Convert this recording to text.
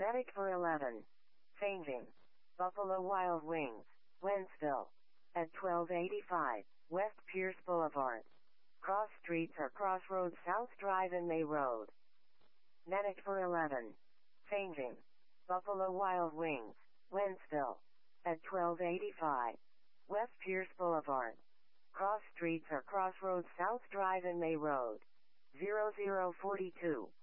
Medic for 11. Changing. Buffalo Wild Wings, Wentzville. At 1285, West Pierce Boulevard. Cross streets are Crossroads South Drive and May Road. Medic for 11. Changing. Buffalo Wild Wings, Wentzville. At 1285, West Pierce Boulevard. Cross streets are Crossroads South Drive and May Road. 0042.